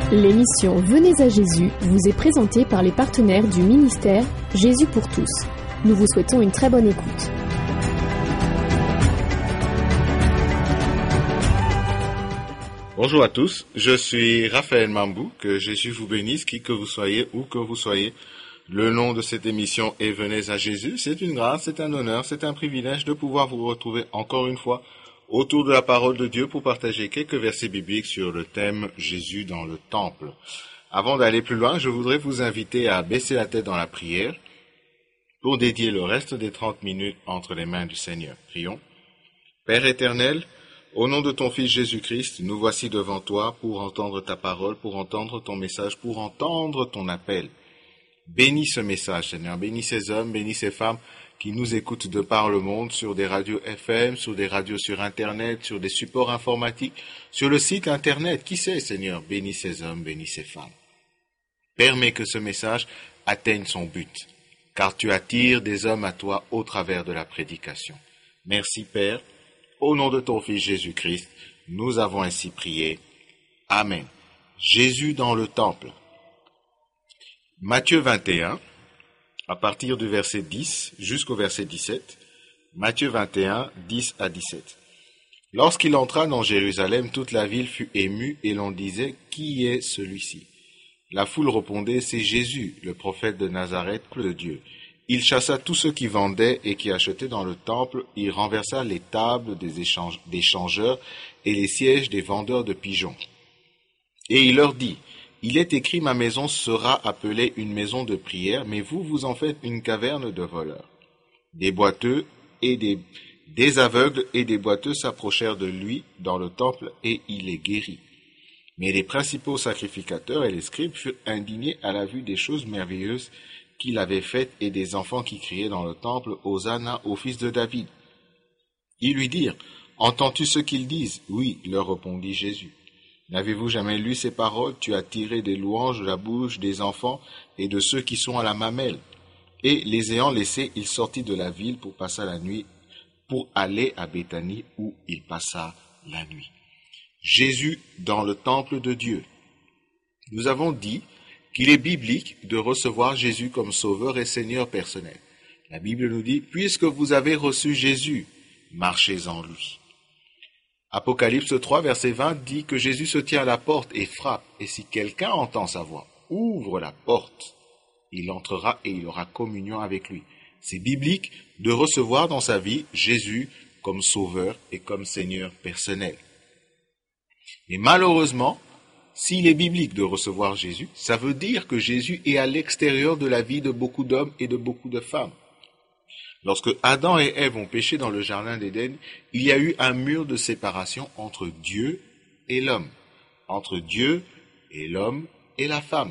L'émission Venez à Jésus vous est présentée par les partenaires du ministère Jésus pour tous. Nous vous souhaitons une très bonne écoute. Bonjour à tous, je suis Raphaël Mambou, que Jésus vous bénisse, qui que vous soyez, où que vous soyez. Le nom de cette émission est Venez à Jésus. C'est une grâce, c'est un honneur, c'est un privilège de pouvoir vous retrouver encore une fois autour de la parole de Dieu pour partager quelques versets bibliques sur le thème Jésus dans le temple. Avant d'aller plus loin, je voudrais vous inviter à baisser la tête dans la prière pour dédier le reste des 30 minutes entre les mains du Seigneur. Prions. Père éternel, au nom de ton Fils Jésus-Christ, nous voici devant toi pour entendre ta parole, pour entendre ton message, pour entendre ton appel. Bénis ce message, Seigneur. Bénis ces hommes, bénis ces femmes qui nous écoutent de par le monde, sur des radios FM, sur des radios sur Internet, sur des supports informatiques, sur le site Internet. Qui sait, Seigneur? Bénis ces hommes, bénis ces femmes. Permets que ce message atteigne son but, car tu attires des hommes à toi au travers de la prédication. Merci, Père. Au nom de ton Fils Jésus-Christ, nous avons ainsi prié. Amen. Jésus dans le temple. Matthieu 21, à partir du verset 10 jusqu'au verset 17. Matthieu 21, 10 à 17. Lorsqu'il entra dans Jérusalem, toute la ville fut émue et l'on disait « Qui est celui-ci » La foule répondait « C'est Jésus, le prophète de Nazareth, de Dieu. » Il chassa tous ceux qui vendaient et qui achetaient dans le temple, il renversa les tables des changeurs et les sièges des vendeurs de pigeons. Et il leur dit, « Il est écrit, ma maison sera appelée une maison de prière, mais vous, vous en faites une caverne de voleurs. » Des boiteux et des aveugles et des boiteux s'approchèrent de lui dans le temple et il les guérit. Mais les principaux sacrificateurs et les scribes furent indignés à la vue des choses merveilleuses qu'il avait faites et des enfants qui criaient dans le temple « Hosanna au fils de David ». Ils lui dirent « Entends-tu ce qu'ils disent » « Oui, leur répondit Jésus. « N'avez-vous jamais lu ces paroles ? Tu as tiré des louanges de la bouche des enfants et de ceux qui sont à la mamelle. » Et les ayant laissés, il sortit de la ville pour passer la nuit, pour aller à Béthanie où il passa la nuit. Jésus dans le temple de Dieu. Nous avons dit qu'il est biblique de recevoir Jésus comme sauveur et Seigneur personnel. La Bible nous dit, puisque vous avez reçu Jésus, marchez en lui. Apocalypse 3, verset 20 dit que Jésus se tient à la porte et frappe, et si quelqu'un entend sa voix, ouvre la porte, il entrera et il aura communion avec lui. C'est biblique de recevoir dans sa vie Jésus comme sauveur et comme Seigneur personnel. Mais malheureusement, s'il est biblique de recevoir Jésus, ça veut dire que Jésus est à l'extérieur de la vie de beaucoup d'hommes et de beaucoup de femmes. Lorsque Adam et Ève ont péché dans le jardin d'Éden, il y a eu un mur de séparation entre Dieu et l'homme, entre Dieu et l'homme et la femme.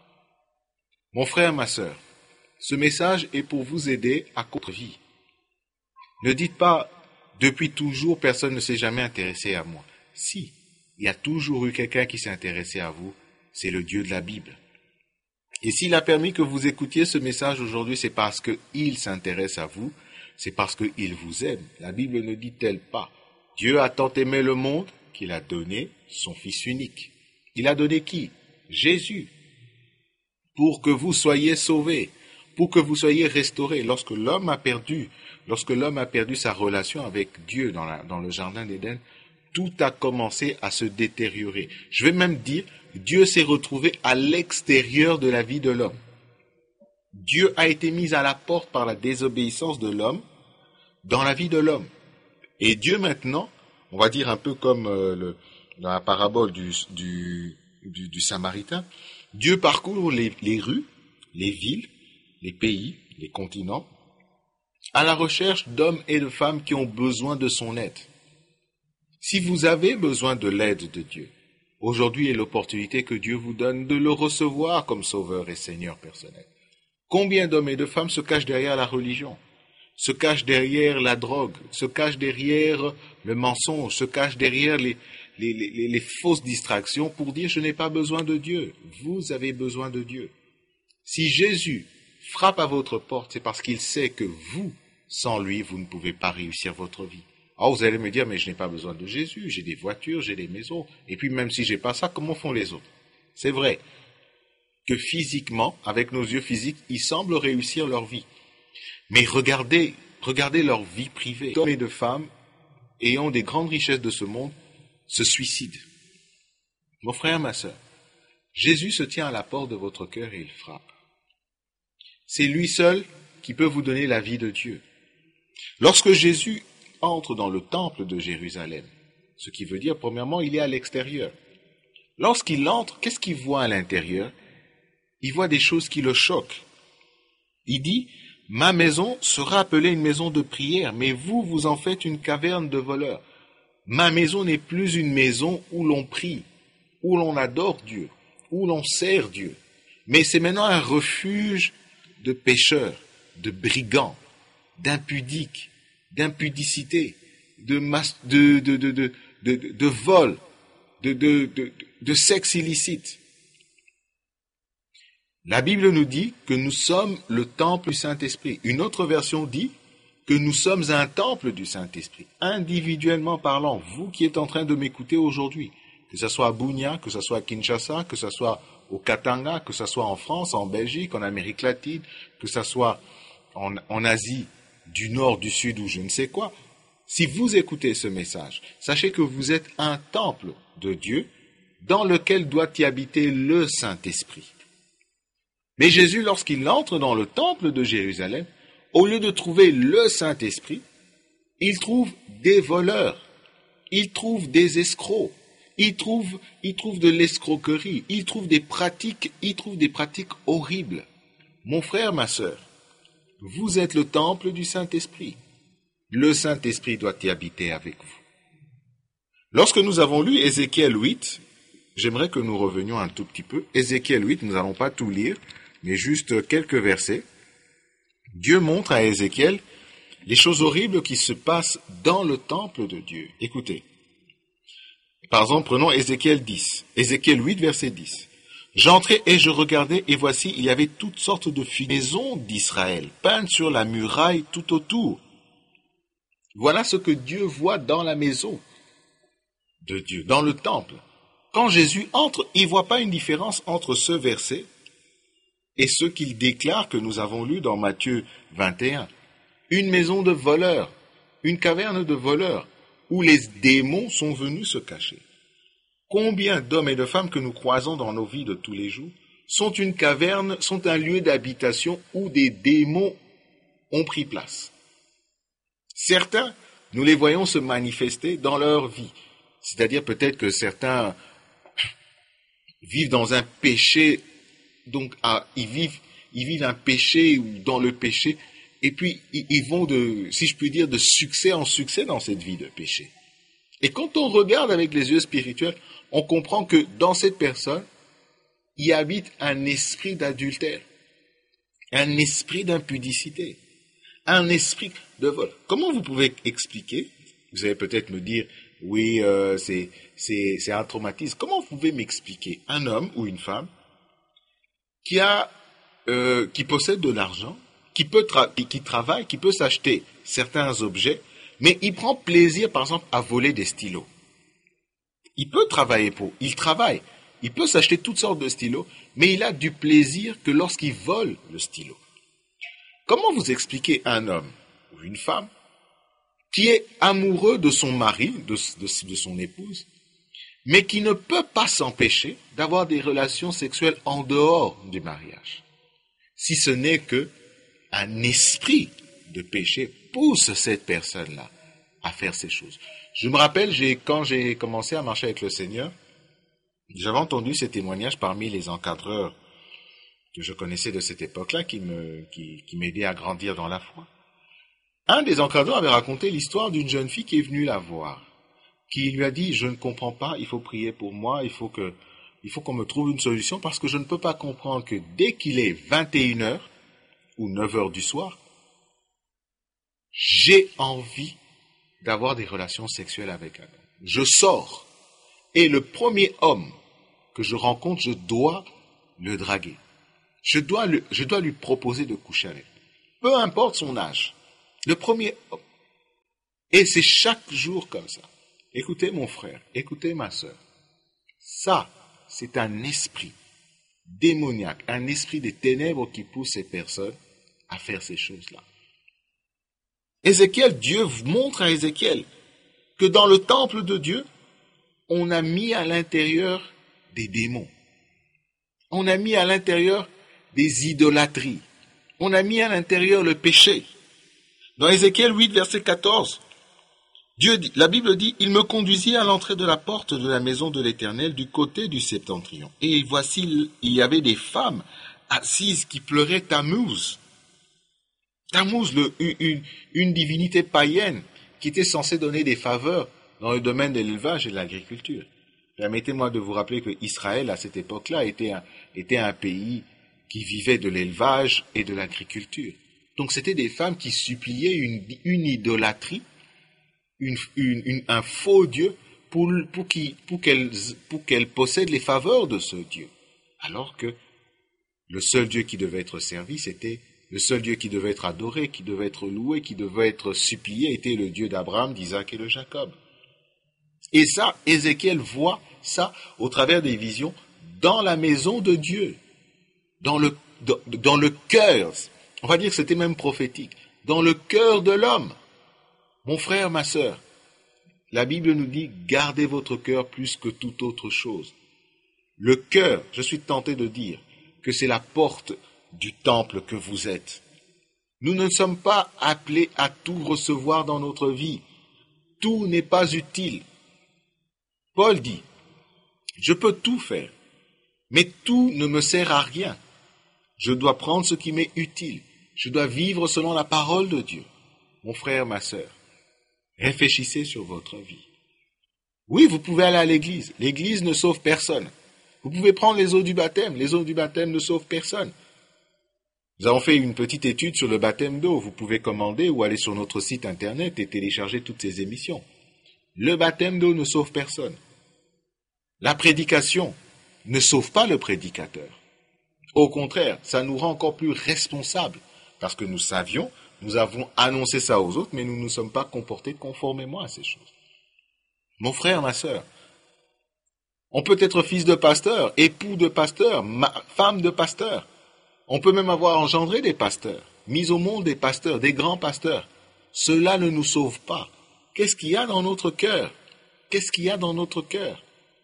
Mon frère, ma sœur, ce message est pour vous aider à votre vie. Ne dites pas « depuis toujours, personne ne s'est jamais intéressé à moi ». Si, il y a toujours eu quelqu'un qui s'est intéressé à vous, c'est le Dieu de la Bible. Et s'il a permis que vous écoutiez ce message aujourd'hui, c'est parce qu'il s'intéresse à vous, c'est parce qu'il vous aime. La Bible ne dit-elle pas, Dieu a tant aimé le monde qu'il a donné son Fils unique. Il a donné qui? Jésus. Pour que vous soyez sauvés, pour que vous soyez restaurés. Lorsque l'homme a perdu sa relation avec Dieu dans le jardin d'Éden, tout a commencé à se détériorer. Je vais même dire, Dieu s'est retrouvé à l'extérieur de la vie de l'homme. Dieu a été mis à la porte par la désobéissance de l'homme dans la vie de l'homme. Et Dieu maintenant, on va dire un peu comme dans la parabole du Samaritain, Dieu parcourt les rues, les villes, les pays, les continents, à la recherche d'hommes et de femmes qui ont besoin de son aide. Si vous avez besoin de l'aide de Dieu, aujourd'hui est l'opportunité que Dieu vous donne de le recevoir comme sauveur et Seigneur personnel. Combien d'hommes et de femmes se cachent derrière la religion, se cachent derrière la drogue, se cachent derrière le mensonge, se cachent derrière les fausses distractions pour dire « je n'ai pas besoin de Dieu ». Vous avez besoin de Dieu. Si Jésus frappe à votre porte, c'est parce qu'il sait que vous, sans lui, vous ne pouvez pas réussir votre vie. Alors vous allez me dire, mais je n'ai pas besoin de Jésus, j'ai des voitures, j'ai des maisons, et puis même si j'ai pas ça, comment font les autres? C'est vrai que physiquement, avec nos yeux physiques, ils semblent réussir leur vie. Mais regardez leur vie privée. D'hommes et de femmes ayant des grandes richesses de ce monde se suicident. Mon frère, ma sœur, Jésus se tient à la porte de votre cœur et il frappe. C'est lui seul qui peut vous donner la vie de Dieu. Lorsque Jésus entre dans le temple de Jérusalem, ce qui veut dire, premièrement, il est à l'extérieur. Lorsqu'il entre, qu'est-ce qu'il voit à l'intérieur? Il voit des choses qui le choquent. Il dit, « Ma maison sera appelée une maison de prière, mais vous, vous en faites une caverne de voleurs. Ma maison n'est plus une maison où l'on prie, où l'on adore Dieu, où l'on sert Dieu, mais c'est maintenant un refuge de pécheurs, de brigands, d'impudiques, d'impudicité, de vol, de sexe illicite. » La Bible nous dit que nous sommes le temple du Saint-Esprit. Une autre version dit que nous sommes un temple du Saint-Esprit. Individuellement parlant, vous qui êtes en train de m'écouter aujourd'hui, que ce soit à Bunia, que ce soit à Kinshasa, que ce soit au Katanga, que ce soit en France, en Belgique, en Amérique latine, que ce soit en Asie, du Nord, du Sud ou je ne sais quoi, si vous écoutez ce message, sachez que vous êtes un temple de Dieu dans lequel doit y habiter le Saint-Esprit. Mais Jésus, lorsqu'il entre dans le temple de Jérusalem, au lieu de trouver le Saint-Esprit, il trouve des voleurs, il trouve des escrocs, il trouve de l'escroquerie, il trouve des pratiques horribles. Mon frère, ma sœur, vous êtes le temple du Saint-Esprit. Le Saint-Esprit doit y habiter avec vous. Lorsque nous avons lu Ézéchiel 8, j'aimerais que nous revenions un tout petit peu. Ézéchiel 8, nous n'allons pas tout lire, mais juste quelques versets. Dieu montre à Ézéchiel les choses horribles qui se passent dans le temple de Dieu. Écoutez. Par exemple, prenons Ézéchiel 10. Ézéchiel 8, verset 10. « J'entrai et je regardais, et voici, il y avait toutes sortes de maisons d'Israël, peintes sur la muraille tout autour. » Voilà ce que Dieu voit dans la maison de Dieu, dans le temple. Quand Jésus entre, il ne voit pas une différence entre ce verset et ce qu'il déclare que nous avons lu dans Matthieu 21. Une maison de voleurs, une caverne de voleurs, où les démons sont venus se cacher. Combien d'hommes et de femmes que nous croisons dans nos vies de tous les jours sont une caverne, sont un lieu d'habitation où des démons ont pris place. Certains, nous les voyons se manifester dans leur vie. C'est-à-dire peut-être que certains vivent dans un péché, donc ils vivent un péché ou dans le péché, et puis ils vont si je puis dire, de succès en succès dans cette vie de péché. Et quand on regarde avec les yeux spirituels, on comprend que dans cette personne, il habite un esprit d'adultère, un esprit d'impudicité, un esprit de vol. Comment vous pouvez expliquer? Vous allez peut-être me dire, oui, c'est un traumatisme. Comment vous pouvez m'expliquer un homme ou une femme qui possède de l'argent, qui travaille, qui peut s'acheter certains objets, mais il prend plaisir, par exemple, à voler des stylos. Il peut travailler il travaille, il peut s'acheter toutes sortes de stylos, mais il a du plaisir que lorsqu'il vole le stylo. Comment vous expliquez un homme ou une femme qui est amoureux de son mari, de son épouse, mais qui ne peut pas s'empêcher d'avoir des relations sexuelles en dehors du mariage, si ce n'est que un esprit de péché pousse cette personne-là à faire ces choses. Je me rappelle, quand j'ai commencé à marcher avec le Seigneur, j'avais entendu ces témoignages parmi les encadreurs que je connaissais de cette époque-là, qui m'aidaient à grandir dans la foi. Un des encadreurs avait raconté l'histoire d'une jeune fille qui est venue la voir, qui lui a dit « Je ne comprends pas, il faut prier pour moi, il faut qu'on me trouve une solution, parce que je ne peux pas comprendre que dès qu'il est 21h ou 9h du soir, j'ai envie d'avoir des relations sexuelles avec un homme. Je sors, et le premier homme que je rencontre, je dois le draguer. Je dois lui proposer de coucher avec. Peu importe son âge. Le premier homme. Et c'est chaque jour comme ça. Écoutez mon frère, écoutez ma sœur. Ça, c'est un esprit démoniaque, un esprit des ténèbres qui pousse ces personnes à faire ces choses-là. Ézéchiel, Dieu montre à Ézéchiel que dans le temple de Dieu, on a mis à l'intérieur des démons. On a mis à l'intérieur des idolâtries. On a mis à l'intérieur le péché. Dans Ézéchiel 8, verset 14, la Bible dit, « Il me conduisit à l'entrée de la porte de la maison de l'Éternel du côté du septentrion. Et voici, il y avait des femmes assises qui pleuraient Tammuz. » Tammuz, une divinité païenne qui était censée donner des faveurs dans le domaine de l'élevage et de l'agriculture. Permettez-moi de vous rappeler que Israël, à cette époque-là, était un pays qui vivait de l'élevage et de l'agriculture. Donc c'était des femmes qui suppliaient une idolâtrie, un faux Dieu pour qu'elles possèdent les faveurs de ce Dieu. Alors que le seul Dieu qui devait être servi, c'était le seul Dieu qui devait être adoré, qui devait être loué, qui devait être supplié, était le Dieu d'Abraham, d'Isaac et de Jacob. Et ça, Ézéchiel voit ça au travers des visions dans la maison de Dieu, dans le cœur, on va dire que c'était même prophétique, dans le cœur de l'homme. Mon frère, ma sœur, la Bible nous dit, gardez votre cœur plus que toute autre chose. Le cœur, je suis tenté de dire que c'est la porte du temple que vous êtes. Nous ne sommes pas appelés à tout recevoir dans notre vie. Tout n'est pas utile. Paul dit, je peux tout faire, mais tout ne me sert à rien. Je dois prendre ce qui m'est utile. Je dois vivre selon la parole de Dieu. Mon frère, ma sœur, réfléchissez sur votre vie. Oui, vous pouvez aller à l'église. L'église ne sauve personne. Vous pouvez prendre les eaux du baptême. Les eaux du baptême ne sauvent personne. Nous avons fait une petite étude sur le baptême d'eau. Vous pouvez commander ou aller sur notre site internet et télécharger toutes ces émissions. Le baptême d'eau ne sauve personne. La prédication ne sauve pas le prédicateur. Au contraire, ça nous rend encore plus responsables parce que nous avons annoncé ça aux autres, mais nous ne nous sommes pas comportés conformément à ces choses. Mon frère, ma sœur, on peut être fils de pasteur, époux de pasteur, femme de pasteur. On peut même avoir engendré des pasteurs, mis au monde des pasteurs, des grands pasteurs. Cela ne nous sauve pas. Qu'est-ce qu'il y a dans notre cœur? Qu'est-ce qu'il y a dans notre cœur?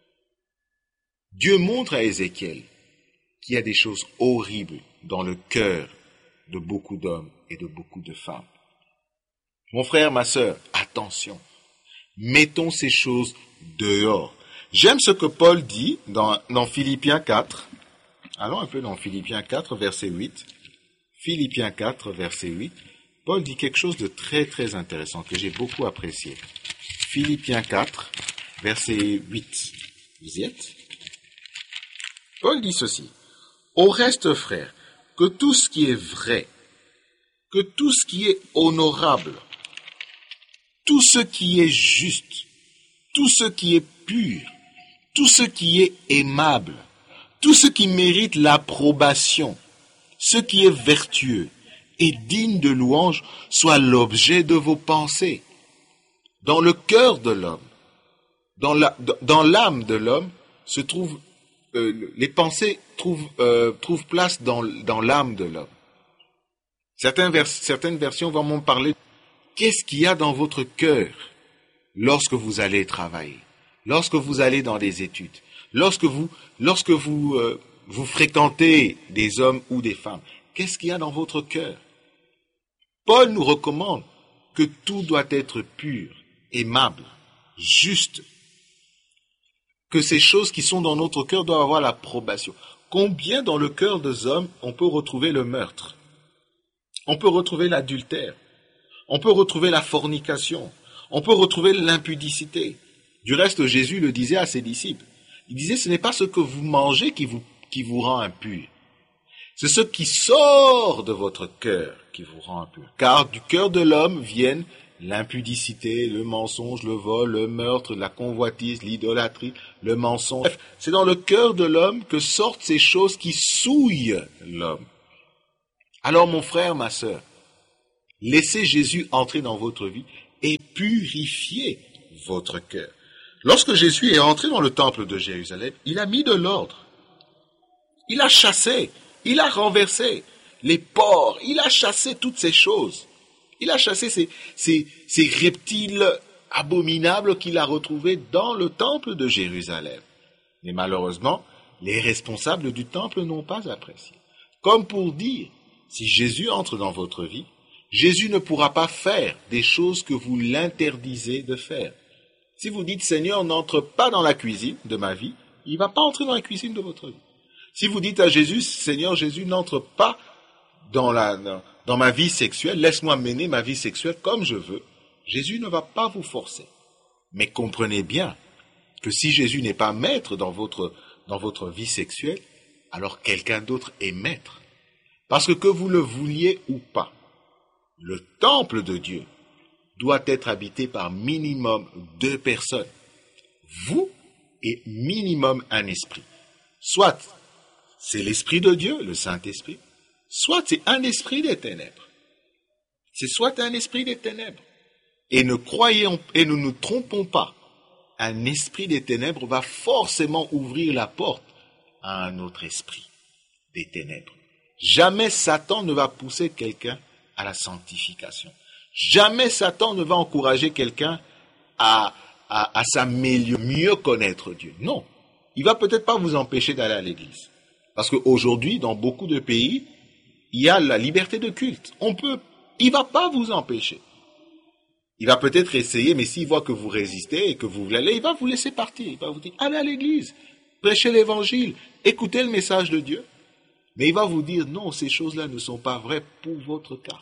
Dieu montre à Ézéchiel qu'il y a des choses horribles dans le cœur de beaucoup d'hommes et de beaucoup de femmes. Mon frère, ma sœur, attention. Mettons ces choses dehors. J'aime ce que Paul dit dans Philippiens 4. Allons un peu dans Philippiens 4, verset 8. Philippiens 4, verset 8. Paul dit quelque chose de très très intéressant que j'ai beaucoup apprécié. Philippiens 4, verset 8. Vous y êtes? Paul dit ceci. Au reste, frères, que tout ce qui est vrai, que tout ce qui est honorable, tout ce qui est juste, tout ce qui est pur, tout ce qui est aimable, tout ce qui mérite l'approbation, ce qui est vertueux et digne de louange, soit l'objet de vos pensées. Dans le cœur de l'homme, dans l'âme de l'homme, se trouvent les pensées trouvent place dans l'âme de l'homme. Certaines versions vont m'en parler. Qu'est-ce qu'il y a dans votre cœur lorsque vous allez travailler, lorsque vous allez dans des études, lorsque vous fréquentez des hommes ou des femmes? Qu'est-ce qu'il y a dans votre cœur? Paul nous recommande que tout doit être pur, aimable, juste, que ces choses qui sont dans notre cœur doivent avoir l'approbation. Combien dans le cœur des hommes on peut retrouver le meurtre? On peut retrouver l'adultère. On peut retrouver la fornication. On peut retrouver l'impudicité. Du reste, Jésus le disait à ses disciples. Il disait, ce n'est pas ce que vous mangez qui vous rend impur. C'est ce qui sort de votre cœur qui vous rend impur. Car du cœur de l'homme viennent l'impudicité, le mensonge, le vol, le meurtre, la convoitise, l'idolâtrie, le mensonge. Bref, c'est dans le cœur de l'homme que sortent ces choses qui souillent l'homme. Alors mon frère, ma sœur, laissez Jésus entrer dans votre vie et purifier votre cœur. Lorsque Jésus est entré dans le temple de Jérusalem, il a mis de l'ordre. Il a chassé, il a renversé les porcs, il a chassé toutes ces choses. Il a chassé ces reptiles abominables qu'il a retrouvés dans le temple de Jérusalem. Mais malheureusement, les responsables du temple n'ont pas apprécié. Comme pour dire, si Jésus entre dans votre vie, Jésus ne pourra pas faire des choses que vous l'interdisez de faire. Si vous dites, Seigneur, n'entre pas dans la cuisine de ma vie, il ne va pas entrer dans la cuisine de votre vie. Si vous dites à Jésus, Seigneur Jésus, n'entre pas dans ma vie sexuelle, laisse-moi mener ma vie sexuelle comme je veux, Jésus ne va pas vous forcer. Mais comprenez bien que si Jésus n'est pas maître dans votre vie sexuelle, alors quelqu'un d'autre est maître. Parce que vous le vouliez ou pas, le temple de Dieu doit être habité par minimum 2 personnes. Vous et minimum un esprit. Soit c'est l'Esprit de Dieu, le Saint-Esprit, soit c'est un esprit des ténèbres. C'est soit un esprit des ténèbres. Et ne nous trompons pas. Un esprit des ténèbres va forcément ouvrir la porte à un autre esprit des ténèbres. Jamais Satan ne va pousser quelqu'un à la sanctification. Jamais Satan ne va encourager quelqu'un à s'améliorer, mieux connaître Dieu. Non. Il va peut-être pas vous empêcher d'aller à l'église. Parce qu'aujourd'hui, dans beaucoup de pays, il y a la liberté de culte. Il va pas vous empêcher. Il va peut-être essayer, mais s'il voit que vous résistez et que vous voulez aller, il va vous laisser partir. Il va vous dire, allez à l'église, prêchez l'évangile, écoutez le message de Dieu. Mais il va vous dire, non, ces choses-là ne sont pas vraies pour votre cas.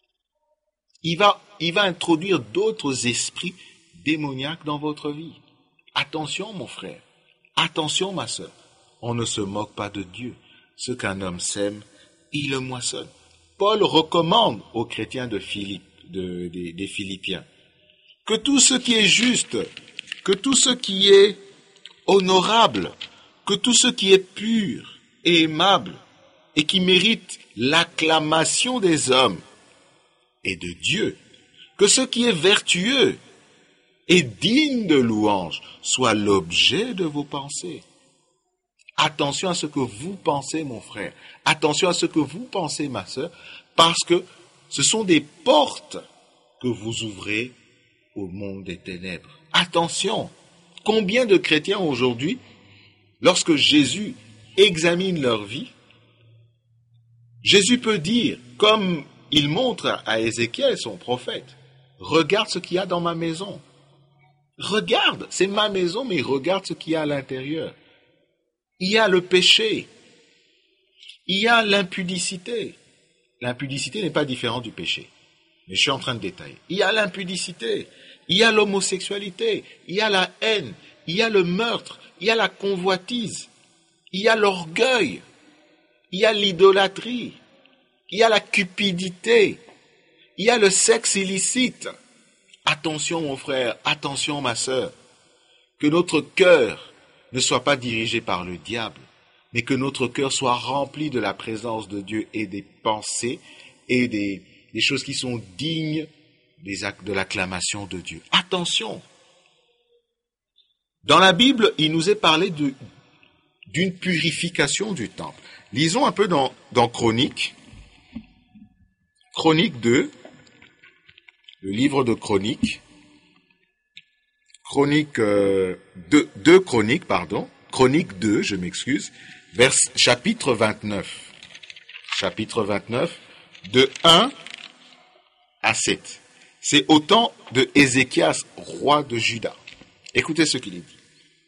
Il va introduire d'autres esprits démoniaques dans votre vie. Attention, mon frère. Attention, ma sœur. On ne se moque pas de Dieu. Ce qu'un homme sème, il le moissonne. Paul recommande aux chrétiens des Philippiens que tout ce qui est juste, que tout ce qui est honorable, que tout ce qui est pur et aimable et qui mérite l'acclamation des hommes et de Dieu, que ce qui est vertueux et digne de louange soit l'objet de vos pensées. Attention à ce que vous pensez, mon frère. Attention à ce que vous pensez, ma sœur, parce que ce sont des portes que vous ouvrez au monde des ténèbres. Attention, combien de chrétiens aujourd'hui, lorsque Jésus examine leur vie, Jésus peut dire, comme il montre à Ézéchiel, son prophète, regarde ce qu'il y a dans ma maison. Regarde, c'est ma maison, mais regarde ce qu'il y a à l'intérieur. Il y a le péché. Il y a l'impudicité. L'impudicité n'est pas différente du péché. Mais je suis en train de détailler. Il y a l'impudicité. Il y a l'homosexualité. Il y a la haine. Il y a le meurtre. Il y a la convoitise. Il y a l'orgueil. Il y a l'idolâtrie. Il y a la cupidité. Il y a le sexe illicite. Attention, mon frère. Attention, ma sœur. Que notre cœur ne soit pas dirigé par le diable, mais que notre cœur soit rempli de la présence de Dieu et des pensées et des choses qui sont dignes de l'acclamation de Dieu. Attention! Dans la Bible, il nous est parlé d'une purification du temple. Lisons un peu dans Chronique 2, le livre de Chronique. Chronique 2 Chronique 2, je m'excuse, chapitre 29. Chapitre 29, de 1 à 7. C'est au temps de Ézéchias, roi de Juda. Écoutez ce qu'il est dit.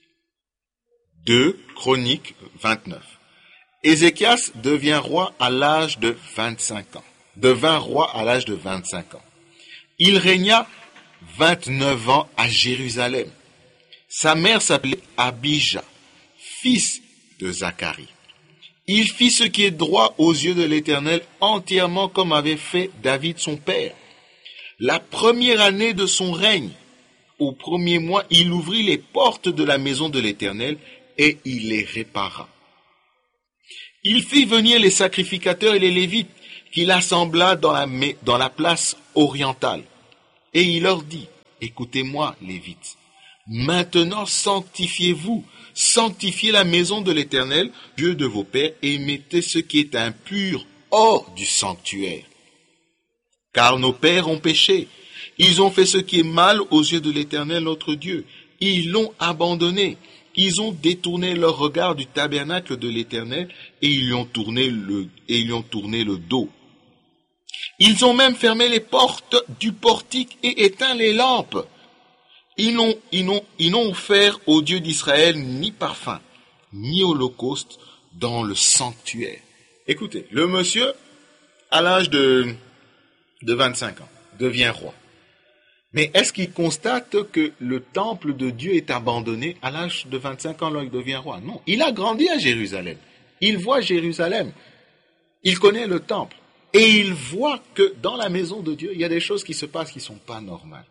2 Chronique 29. Ézéchias devient roi à l'âge de 25 ans. Devint roi à l'âge de 25 ans. Il régna 29 ans à Jérusalem. Sa mère s'appelait Abijah, fils de Zacharie. Il fit ce qui est droit aux yeux de l'Éternel, entièrement comme avait fait David son père. La première année de son règne, au premier mois, il ouvrit les portes de la maison de l'Éternel et il les répara. Il fit venir les sacrificateurs et les Lévites, qu'il assembla dans la place orientale. Et il leur dit, écoutez-moi, Lévites, Maintenant, sanctifiez-vous, sanctifiez la maison de l'Éternel, Dieu de vos pères, et mettez ce qui est impur hors du sanctuaire. Car nos pères ont péché. Ils ont fait ce qui est mal aux yeux de l'Éternel, notre Dieu. Ils l'ont abandonné. Ils ont détourné leur regard du tabernacle de l'Éternel et ils lui ont tourné le dos. Ils ont même fermé les portes du portique et éteint les lampes. Ils n'ont offert au Dieu d'Israël ni parfum, ni holocauste dans le sanctuaire. Écoutez, le monsieur, à l'âge de 25 ans, devient roi. Mais est-ce qu'il constate que le temple de Dieu est abandonné à l'âge de 25 ans, là il devient roi? Non, il a grandi à Jérusalem. Il voit Jérusalem. Il connaît le temple. Et il voit que dans la maison de Dieu, il y a des choses qui se passent qui ne sont pas normales.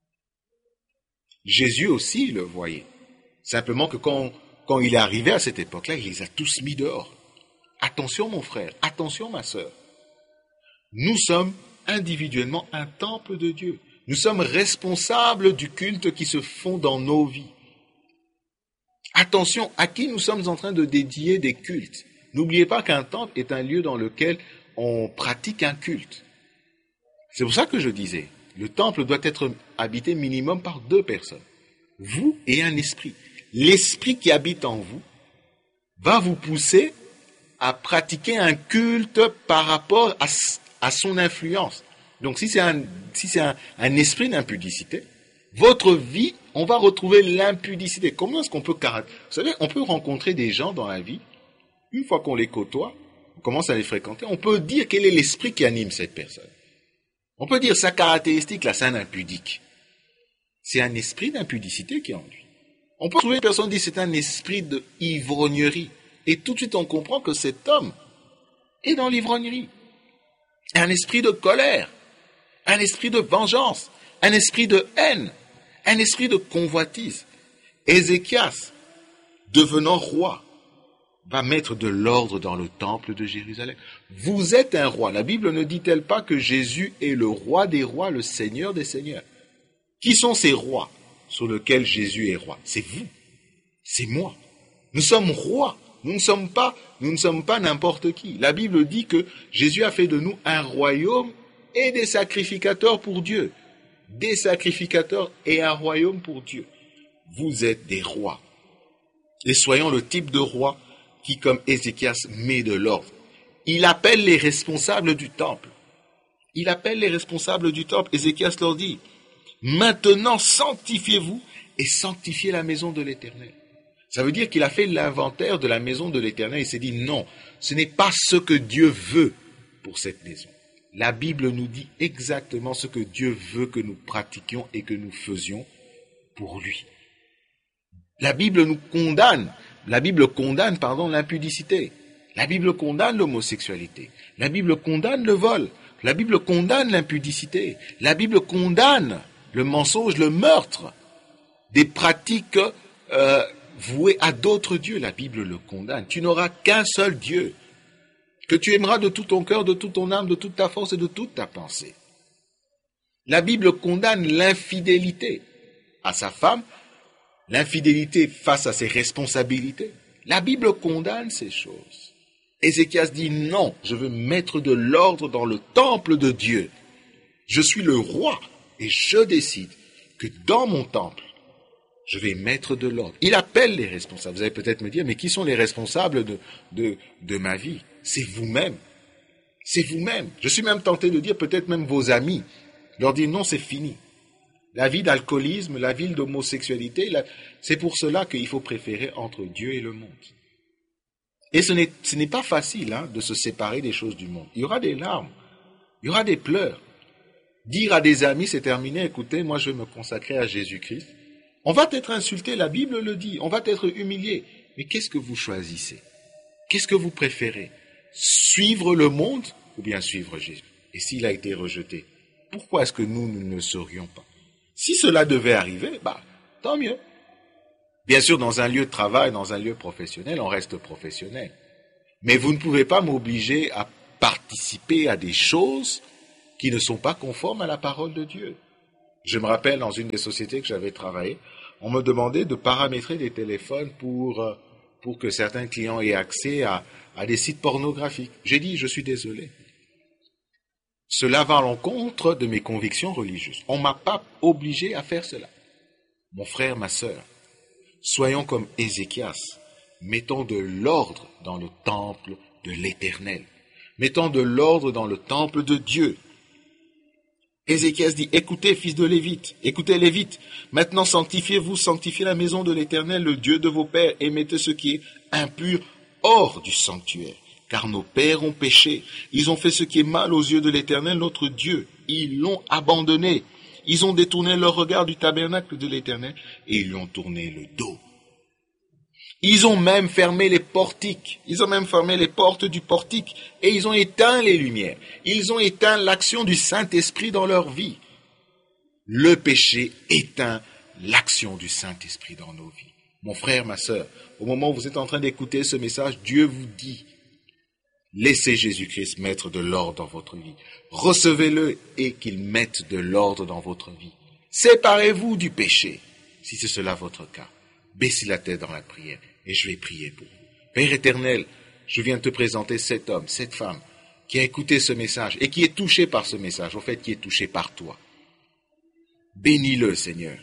Jésus aussi le voyait. Simplement que quand il est arrivé à cette époque-là, il les a tous mis dehors. Attention mon frère, attention ma sœur. Nous sommes individuellement un temple de Dieu. Nous sommes responsables du culte qui se font dans nos vies. Attention, à qui nous sommes en train de dédier des cultes. N'oubliez pas qu'un temple est un lieu dans lequel on pratique un culte. C'est pour ça que je disais, le temple doit être habité minimum par 2 personnes. Vous et un esprit. L'esprit qui habite en vous va vous pousser à pratiquer un culte par rapport à son influence. Donc si c'est un esprit d'impudicité, votre vie, on va retrouver l'impudicité. Comment est-ce qu'on peut caractériser? Vous savez, on peut rencontrer des gens dans la vie, une fois qu'on les côtoie, on commence à les fréquenter, on peut dire quel est l'esprit qui anime cette personne. On peut dire sa caractéristique, là, c'est un impudique. C'est un esprit d'impudicité qui est en lui. On peut trouver une personne qui dit c'est un esprit d'ivrognerie. Et tout de suite on comprend que cet homme est dans l'ivrognerie. Un esprit de colère, un esprit de vengeance, un esprit de haine, un esprit de convoitise. Ézéchias, devenant roi, va mettre de l'ordre dans le temple de Jérusalem. Vous êtes un roi. La Bible ne dit-elle pas que Jésus est le roi des rois, le Seigneur des seigneurs? Qui sont ces rois sur lesquels Jésus est roi? C'est vous, c'est moi. Nous sommes rois. Nous ne sommes pas n'importe qui. La Bible dit que Jésus a fait de nous un royaume et des sacrificateurs pour Dieu. Des sacrificateurs et un royaume pour Dieu. Vous êtes des rois. Et soyons le type de roi qui, comme Ézéchias, met de l'ordre. Il appelle les responsables du temple. Il appelle les responsables du temple. Ézéchias leur dit, maintenant sanctifiez-vous et sanctifiez la maison de l'Éternel. Ça veut dire qu'il a fait l'inventaire de la maison de l'Éternel et s'est dit non, ce n'est pas ce que Dieu veut pour cette maison. La Bible nous dit exactement ce que Dieu veut que nous pratiquions et que nous faisions pour lui. La Bible nous condamne. La Bible condamne, l'impudicité. La Bible condamne l'homosexualité. La Bible condamne le vol. La Bible condamne l'impudicité. La Bible condamne le mensonge, le meurtre. Des pratiques vouées à d'autres dieux. La Bible le condamne. Tu n'auras qu'un seul Dieu, que tu aimeras de tout ton cœur, de toute ton âme, de toute ta force et de toute ta pensée. La Bible condamne l'infidélité à sa femme, l'infidélité face à ses responsabilités. La Bible condamne ces choses. Ézéchias dit non, je veux mettre de l'ordre dans le temple de Dieu. Je suis le roi et je décide que dans mon temple, je vais mettre de l'ordre. Il appelle les responsables. Vous allez peut-être me dire, mais qui sont les responsables de ma vie? C'est vous-même. C'est vous-même. Je suis même tenté de dire, peut-être même vos amis. Leur dire, non, c'est fini. La vie d'alcoolisme, la vie d'homosexualité, c'est pour cela qu'il faut préférer entre Dieu et le monde. Et ce n'est pas facile de se séparer des choses du monde. Il y aura des larmes, il y aura des pleurs. Dire à des amis, c'est terminé, écoutez, moi je vais me consacrer à Jésus-Christ. On va être insulté, la Bible le dit, on va être humilié. Mais qu'est-ce que vous choisissez? Qu'est-ce que vous préférez? Suivre le monde ou bien suivre Jésus? Et s'il a été rejeté, pourquoi est-ce que nous ne le saurions pas? Si cela devait arriver, tant mieux. Bien sûr, dans un lieu de travail, dans un lieu professionnel, on reste professionnel. Mais vous ne pouvez pas m'obliger à participer à des choses qui ne sont pas conformes à la parole de Dieu. Je me rappelle, dans une des sociétés que j'avais travaillé, On me demandait de paramétrer des téléphones pour que certains clients aient accès à des sites pornographiques. J'ai dit, je suis désolé. Cela va à l'encontre de mes convictions religieuses. On ne m'a pas obligé à faire cela. Mon frère, ma sœur, soyons comme Ézéchias. Mettons de l'ordre dans le temple de l'Éternel. Mettons de l'ordre dans le temple de Dieu. Ézéchias dit, écoutez, fils de Lévite, écoutez Lévite, maintenant sanctifiez-vous, sanctifiez la maison de l'Éternel, le Dieu de vos pères, et mettez ce qui est impur hors du sanctuaire. Car nos pères ont péché, ils ont fait ce qui est mal aux yeux de l'Éternel, notre Dieu. Ils l'ont abandonné, ils ont détourné leur regard du tabernacle de l'Éternel, et ils lui ont tourné le dos. Ils ont même fermé les portiques, ils ont même fermé les portes du portique, et ils ont éteint les lumières. Ils ont éteint l'action du Saint-Esprit dans leur vie. Le péché éteint l'action du Saint-Esprit dans nos vies. Mon frère, ma sœur, au moment où vous êtes en train d'écouter ce message, Dieu vous dit, laissez Jésus-Christ mettre de l'ordre dans votre vie. Recevez-le et qu'il mette de l'ordre dans votre vie. Séparez-vous du péché, si c'est cela votre cas. Baissez la tête dans la prière et je vais prier pour vous. Père éternel, je viens te présenter cet homme, cette femme qui a écouté ce message et qui est touché par ce message, en fait qui est touché par toi. Bénis-le, Seigneur.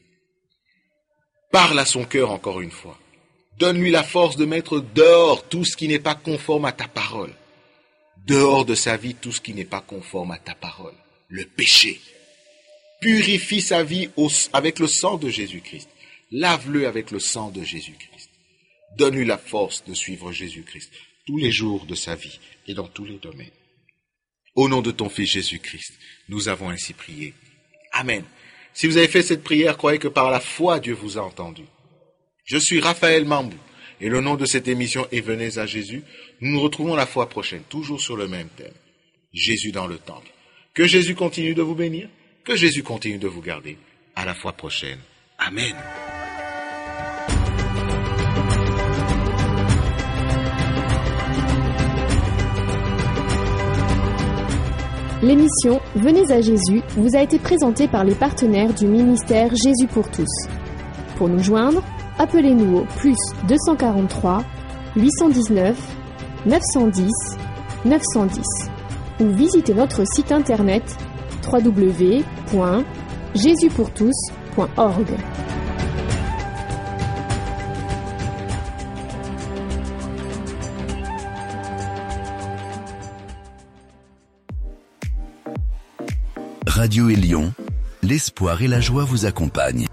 Parle à son cœur encore une fois. Donne-lui la force de mettre dehors tout ce qui n'est pas conforme à ta parole. Dehors de sa vie tout ce qui n'est pas conforme à ta parole. Le péché. Purifie sa vie avec le sang de Jésus-Christ. Lave-le avec le sang de Jésus-Christ. Donne-lui la force de suivre Jésus-Christ tous les jours de sa vie et dans tous les domaines. Au nom de ton Fils Jésus-Christ, nous avons ainsi prié. Amen. Si vous avez fait cette prière, croyez que par la foi, Dieu vous a entendu. Je suis Raphaël Mambou et le nom de cette émission est Venez à Jésus. Nous nous retrouvons la fois prochaine, toujours sur le même thème. Jésus dans le temple. Que Jésus continue de vous bénir, que Jésus continue de vous garder. À la fois prochaine. Amen. L'émission Venez à Jésus vous a été présentée par les partenaires du ministère Jésus pour tous. Pour nous joindre, appelez-nous au plus 243 819 910 910 ou visitez notre site internet www.jesuspourtous.org. Radio Élion, l'espoir et la joie vous accompagnent.